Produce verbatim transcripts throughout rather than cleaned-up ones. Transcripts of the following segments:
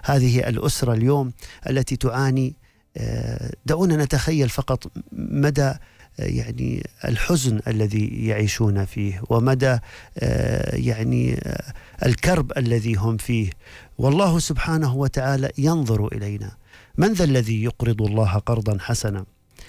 هذه الأسرة اليوم التي تعاني. دعونا نتخيل فقط مدى يعني الحزن الذي يعيشون فيه، ومدى يعني الكرب الذي هم فيه. والله سبحانه وتعالى ينظر إلينا. من ذا الذي يقرض الله قرضا حسنا؟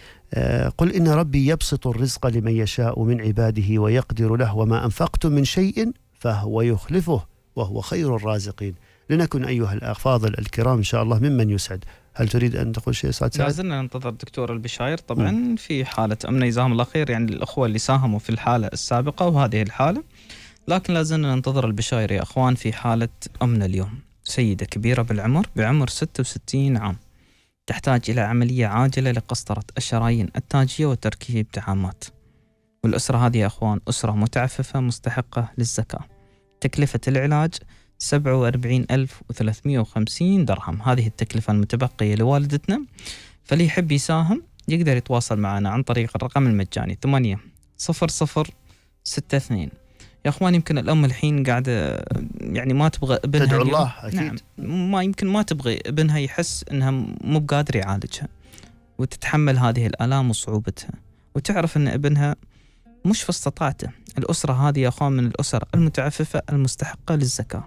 قل إن ربي يبسط الرزق لمن يشاء من عباده ويقدر له وما أنفقتم من شيء فهو يخلفه وهو خير الرازقين. لنكن أيها الأفاضل الكرام إن شاء الله ممن يسعد. هل تريد أن تقول شيء أستاذ سعد؟ لا زلنا ننتظر دكتور البشاير طبعا م. في حالة أمنا جزاهم الله خير، يعني الأخوة اللي ساهموا في الحالة السابقة وهذه الحالة، لكن لا زلنا ننتظر البشاير يا أخوان في حالة أمنا اليوم. سيدة كبيرة بالعمر بعمر ستة وستين عام، تحتاج إلى عملية عاجلة لقسطرة الشرايين التاجية وتركيب دعامات. والأسرة هذه يا أخوان أسرة متعففة مستحقة للزكاة. تكلفة العلاج سبعة وأربعين ألف وثلاثمئة وخمسين درهم، هذه التكلفة المتبقية لوالدتنا. فاللي يحب يساهم يقدر يتواصل معنا عن طريق الرقم المجاني ثمانية صفر صفر ستة اثنين. يا أخوان يمكن الأم الحين قاعدة يعني ما تبغى ابنها تدعو اليوم. الله أكيد. نعم، ما يمكن ما تبغي ابنها يحس إنها مو بقادر يعالجها، وتتحمل هذه الآلام وصعوبتها، وتعرف إن ابنها مش في استطاعته. الأسرة هذه يا أخوان من الأسر المتعففة المستحقة للزكاة.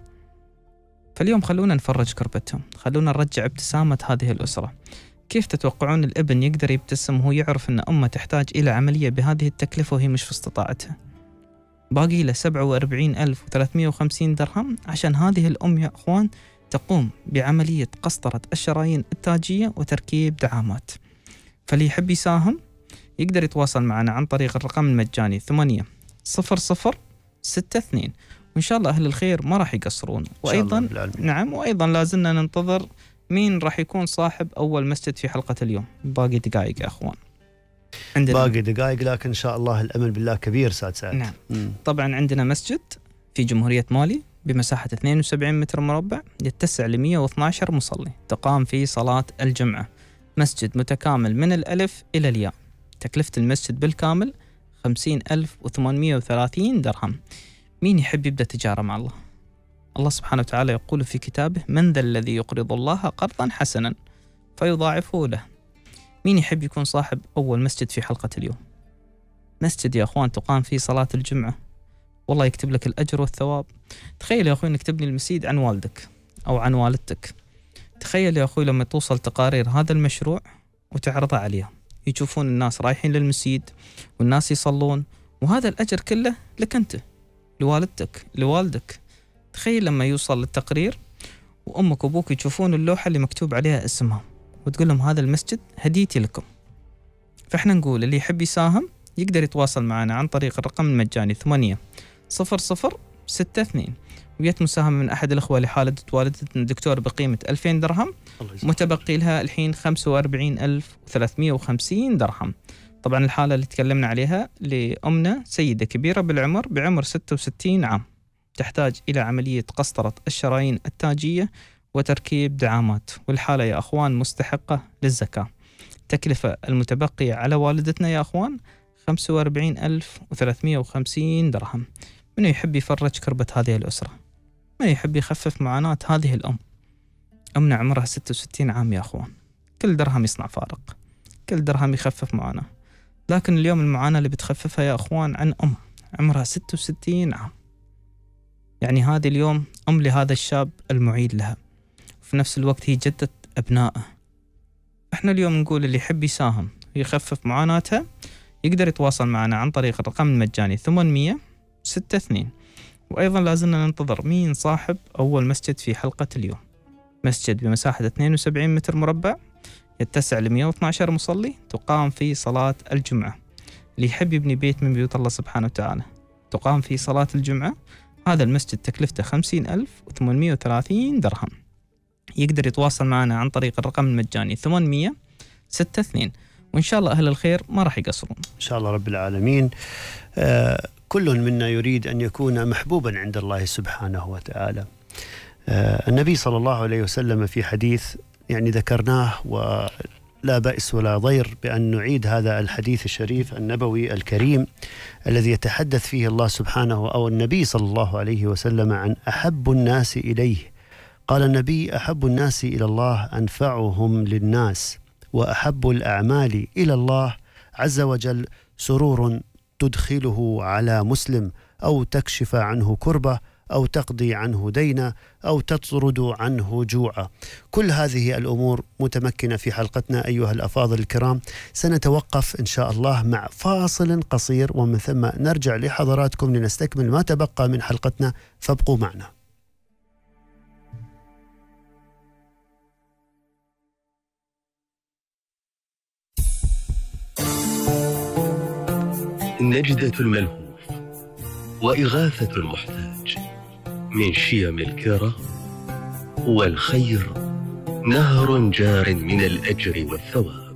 فاليوم خلونا نفرج كربتهم، خلونا نرجع ابتسامة هذه الأسرة. كيف تتوقعون الابن يقدر يبتسم وهو يعرف أن أمه تحتاج إلى عملية بهذه التكلفة وهي مش في استطاعتها؟ باقي له سبعة وأربعين ألف وثلاثمئة وخمسين درهم عشان هذه الأم يا أخوان تقوم بعملية قسطرة الشرايين التاجية وتركيب دعامات. فاللي يحب يساهم يقدر يتواصل معنا عن طريق الرقم المجاني ثمانية صفر صفر ستة اثنين، وإن شاء الله أهل الخير ما راح يقصرون. وأيضا نعم وأيضا لازلنا ننتظر مين راح يكون صاحب أول مسجد في حلقة اليوم. باقي دقائق يا أخوان، عندنا باقي دقائق، لكن إن شاء الله الأمل بالله كبير سعد سعد. نعم. مم. طبعا عندنا مسجد في جمهورية مالي بمساحة اثنين وسبعين متر مربع، يتسع ل مئة واثني عشر مصلي، تقام فيه صلاة الجمعة. مسجد متكامل من الألف إلى الياء. تكلفة المسجد بالكامل خمسين ألف وثمانمئة وثلاثين درهم. مين يحب يبدأ تجارة مع الله؟ الله سبحانه وتعالى يقول في كتابه: من ذا الذي يقرض الله قرضا حسنا فيضاعفه له. مين يحب يكون صاحب أول مسجد في حلقة اليوم؟ مسجد يا أخوان تقام فيه صلاة الجمعة، والله يكتب لك الأجر والثواب. تخيل يا أخوي أنك تبني المسجد عن والدك أو عن والدتك. تخيل يا أخوي لما توصل تقارير هذا المشروع وتعرضها عليهم، يشوفون الناس رايحين للمسجد والناس يصلون، وهذا الأجر كله لك أنت، لوالدتك، لوالدك. تخيل لما يوصل التقرير وأمك وأبوك يشوفون اللوحة اللي مكتوب عليها اسمهم وتقول لهم هذا المسجد هديتي لكم. فإحنا نقول اللي يحب يساهم يقدر يتواصل معنا عن طريق الرقم المجاني ثمانية صفر صفر ستة اثنين، ويت مساهمة من أحد الأخوة لحالة والدتنا الدكتور بقيمة ألفين درهم، متبقي لها الحين خمسة وأربعين ألف وثلاثمئة وخمسين درهم. طبعا الحالة اللي تكلمنا عليها لأمنا سيدة كبيرة بالعمر بعمر ستة وستين عام، تحتاج إلى عملية قسطرة الشرايين التاجية وتركيب دعامات. والحالة يا أخوان مستحقة للزكاة. تكلفة المتبقية على والدتنا يا أخوان خمسة وأربعين ألف وثلاثمئة وخمسين درهم. من يحب يفرج كربة هذه الأسرة؟ من يحب يخفف معاناة هذه الأم؟ أمنا عمرها ستة وستين عام يا أخوان، كل درهم يصنع فارق، كل درهم يخفف معاناة. لكن اليوم المعاناة اللي بتخففها يا أخوان عن أم عمرها ستة وستين عام. يعني هذه اليوم أم لهذا الشاب المعيد لها، وفي نفس الوقت هي جدة أبنائه. إحنا اليوم نقول اللي يحب يساهم ويخفف معاناتها يقدر يتواصل معنا عن طريق الرقم المجاني ثمانمئة ستة اثنين. وأيضا لازلنا ننتظر مين صاحب أول مسجد في حلقة اليوم. مسجد بمساحة اثنين وسبعين متر مربع، يتسع ل مئة واثني عشر مصلي، تقام فيه صلاة الجمعة. اللي يحب يبني بيت من بيوت الله سبحانه وتعالى تقام فيه صلاة الجمعة. هذا المسجد تكلفته خمسين ألف وثمانمئة وثلاثين درهم. يقدر يتواصل معنا عن طريق الرقم المجاني ثمانمئة ستة اثنين، وإن شاء الله أهل الخير ما راح يقصرون إن شاء الله رب العالمين. آه كل منا يريد أن يكون محبوبا عند الله سبحانه وتعالى. آه النبي صلى الله عليه وسلم في حديث يعني ذكرناه ولا بأس ولا ضير بأن نعيد هذا الحديث الشريف النبوي الكريم الذي يتحدث فيه الله سبحانه أو النبي صلى الله عليه وسلم عن أحب الناس إليه. قال النبي: أحب الناس إلى الله أنفعهم للناس، وأحب الأعمال إلى الله عز وجل سرور تدخله على مسلم، أو تكشف عنه كربة، أو تقضي عنه دينا، أو تطرد عنه جوعا. كل هذه الأمور متمكنة في حلقتنا أيها الأفاضل الكرام. سنتوقف إن شاء الله مع فاصل قصير، ومن ثم نرجع لحضراتكم لنستكمل ما تبقى من حلقتنا، فابقوا معنا. نجدة الملهوف وإغاثة المحتاج من شيم الكرى، والخير نهر جار من الأجر والثواب.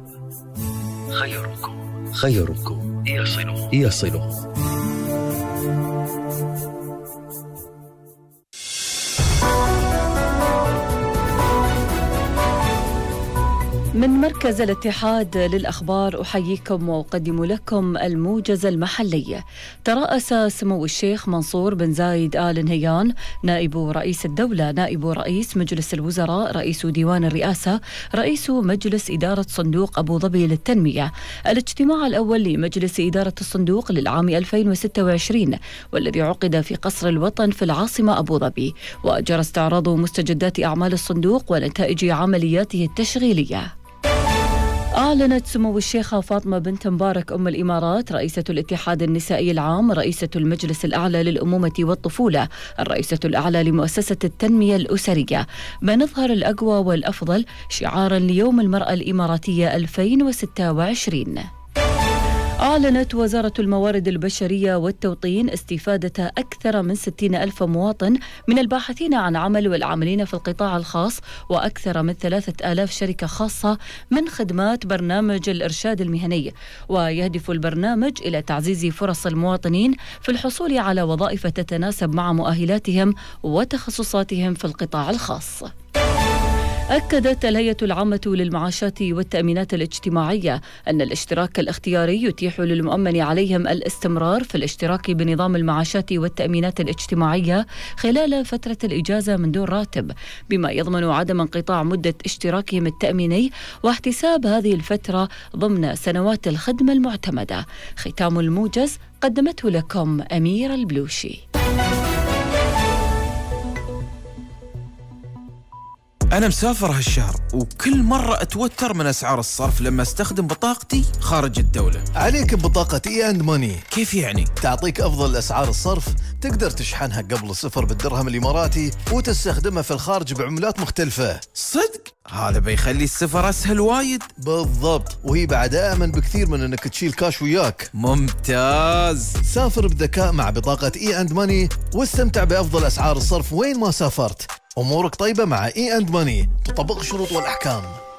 خيركم خيركم يصله يصله. من مركز الاتحاد للأخبار أحييكم وأقدم لكم الموجز المحلي. ترأس سمو الشيخ منصور بن زايد آل نهيان نائب رئيس الدولة، نائب رئيس مجلس الوزراء، رئيس ديوان الرئاسة، رئيس مجلس إدارة صندوق أبو ظبي للتنمية الاجتماع الأول لمجلس إدارة الصندوق للعام ألفين وستة وعشرين، والذي عقد في قصر الوطن في العاصمة أبو ظبي، وجرى استعراض مستجدات أعمال الصندوق ونتائج عملياته التشغيلية. أعلنت سمو الشيخة فاطمة بنت مبارك أم الإمارات رئيسة الاتحاد النسائي العام، رئيسة المجلس الأعلى للأمومة والطفولة، الرئيسة الأعلى لمؤسسة التنمية الأسرية، بنظهر الأقوى والأفضل شعارا ليوم المرأة الإماراتية ألفين وستة وعشرين. أعلنت وزارة الموارد البشرية والتوطين استفادة أكثر من ستين ألف مواطن من الباحثين عن عمل والعاملين في القطاع الخاص، وأكثر من ثلاثة آلاف شركة خاصة من خدمات برنامج الإرشاد المهني. ويهدف البرنامج إلى تعزيز فرص المواطنين في الحصول على وظائف تتناسب مع مؤهلاتهم وتخصصاتهم في القطاع الخاص. أكدت الهيئة العامة للمعاشات والتأمينات الاجتماعية أن الاشتراك الاختياري يتيح للمؤمن عليهم الاستمرار في الاشتراك بنظام المعاشات والتأمينات الاجتماعية خلال فترة الإجازة من دون راتب، بما يضمن عدم انقطاع مدة اشتراكهم التأميني واحتساب هذه الفترة ضمن سنوات الخدمة المعتمدة. ختام الموجز قدمته لكم أميرة البلوشي. أنا مسافر هالشهر وكل مرة أتوتر من أسعار الصرف لما أستخدم بطاقتي خارج الدولة. عليك ببطاقة إي أند ماني. كيف يعني؟ تعطيك أفضل أسعار الصرف، تقدر تشحنها قبل السفر بالدرهم الإماراتي وتستخدمها في الخارج بعملات مختلفة. صدق؟ هذا بيخلي السفر أسهل وايد. بالضبط، وهي بعد آمن بكثير من أنك تشيل كاش وياك. ممتاز. سافر بذكاء مع بطاقة إي أند ماني واستمتع بأفضل أسعار الصرف وين ما سافرت. أمورك طيبة مع إي أند ماني، تطبق الشروط والأحكام.